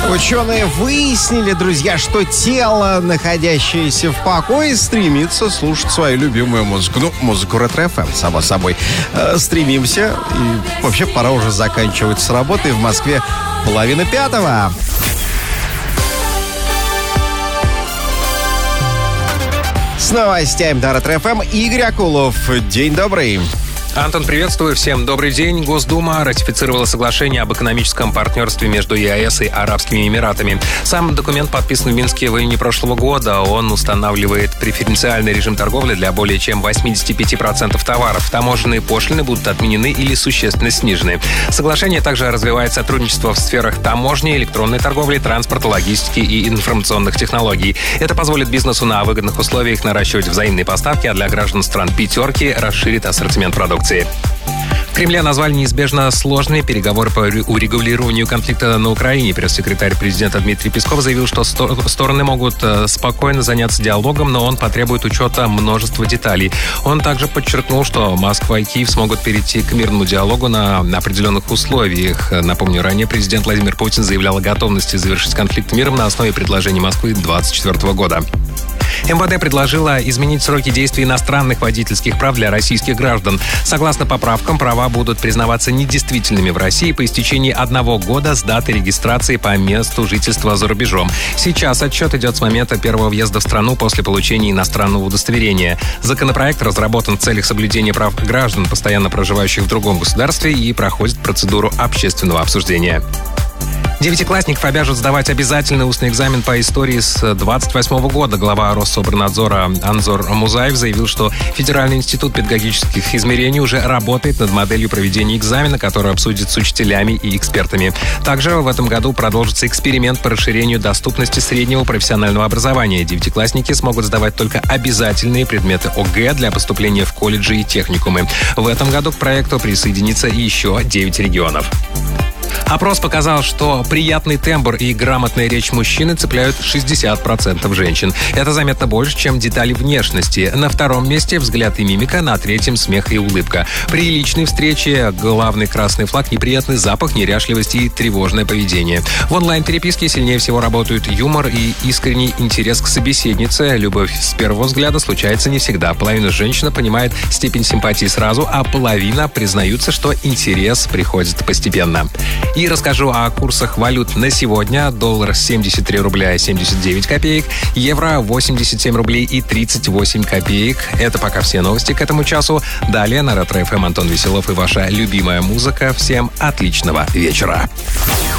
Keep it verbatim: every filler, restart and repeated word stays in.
Ученые выяснили, друзья, что тело, находящееся в покое, стремится слушать свою любимую музыку. Ну, музыку Ретро-эф эм, само собой. Э, стремимся. И вообще пора уже заканчивать с работой. В Москве половина пятого. С новостями на Ретро-эф эм Игорь Акулов. День добрый. Антон, приветствую. Всем добрый день. Госдума ратифицировала соглашение об экономическом партнерстве между ЕАЭС и Арабскими Эмиратами. Сам документ подписан в Минске в июне прошлого года. Он устанавливает преференциальный режим торговли для более чем восемьдесят пять процентов товаров. Таможенные пошлины будут отменены или существенно снижены. Соглашение также развивает сотрудничество в сферах таможни, электронной торговли, транспорта, логистики и информационных технологий. Это позволит бизнесу на выгодных условиях наращивать взаимные поставки, а для граждан стран «пятерки» расширит ассортимент продуктов. В Кремле назвали неизбежно сложные переговоры по урегулированию конфликта на Украине. Пресс-секретарь президента Дмитрий Песков заявил, что стороны могут спокойно заняться диалогом, но он потребует учета множества деталей. Он также подчеркнул, что Москва и Киев смогут перейти к мирному диалогу на определенных условиях. Напомню, ранее президент Владимир Путин заявлял о готовности завершить конфликт миром на основе предложений Москвы две тысячи двадцать четвёртого года. эм вэ дэ предложила изменить сроки действия иностранных водительских прав для российских граждан. Согласно поправкам, права будут признаваться недействительными в России по истечении одного года с даты регистрации по месту жительства за рубежом. Сейчас отчет идет с момента первого въезда в страну после получения иностранного удостоверения. Законопроект разработан в целях соблюдения прав граждан, постоянно проживающих в другом государстве, и проходит процедуру общественного обсуждения. Девятиклассников обяжут сдавать обязательный устный экзамен по истории с двадцать восьмого года. Глава Россоборнадзора Анзор Музаев заявил, что Федеральный институт педагогических измерений уже работает над моделью проведения экзамена, который обсудит с учителями и экспертами. Также в этом году продолжится эксперимент по расширению доступности среднего профессионального образования. Девятиклассники смогут сдавать только обязательные предметы о гэ для поступления в колледжи и техникумы. В этом году к проекту присоединится еще девять регионов. Опрос показал, что приятный тембр и грамотная речь мужчины цепляют шестьдесят процентов женщин. Это заметно больше, чем детали внешности. На втором месте взгляд и мимика, на третьем смех и улыбка. При личной встрече главный красный флаг, неприятный запах, неряшливость и тревожное поведение. В онлайн-переписке сильнее всего работают юмор и искренний интерес к собеседнице. Любовь с первого взгляда случается не всегда. Половина женщин понимает степень симпатии сразу, а половина признаются, что интерес приходит постепенно. И расскажу о курсах валют на сегодня. Доллар семьдесят три рубля семьдесят девять копеек, евро восемьдесят семь рублей и тридцать восемь копеек. Это пока все новости к этому часу. Далее на Ретро-эф эм Антон Веселов и ваша любимая музыка. Всем отличного вечера.